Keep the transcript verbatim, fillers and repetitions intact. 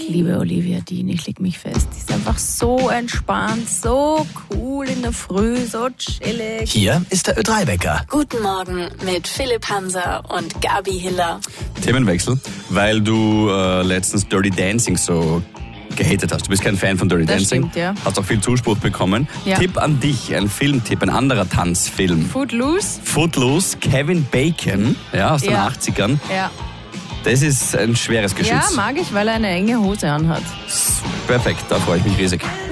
Ich liebe Olivia Dean, ich leg mich fest. Die ist einfach so entspannt, so cool in der Früh, so chillig. Hier ist der Ö drei Wecker. Guten Morgen mit Philipp Hanser und Gabi Hiller. Themenwechsel, weil du äh, letztens Dirty Dancing so gehatet hast. Du bist kein Fan von Dirty Das Dancing. stimmt, ja. Hast auch viel Zuspruch bekommen. Ja. Tipp an dich, ein Filmtipp, ein anderer Tanzfilm. Footloose? Footloose, Kevin Bacon, ja, aus den Ja. achtzigern. Ja. Das ist ein schweres Geschütz. Ja, mag ich, weil er eine enge Hose anhat. Perfekt, da freue ich mich riesig.